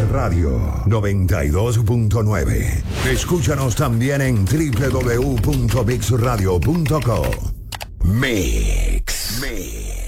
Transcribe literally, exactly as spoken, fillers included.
Radio noventa y dos punto nueve. Escúchanos también en doble u doble u doble u punto mix radio punto co. Mix. Mix.